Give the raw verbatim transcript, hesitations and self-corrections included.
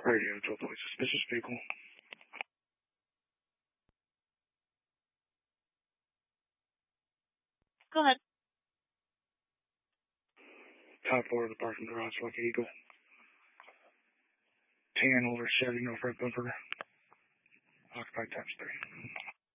Radio to avoid suspicious vehicle. Go ahead. Top floor of the parking garage, like Eagle. Tan older Chevy, no front bumper. Occupied times three.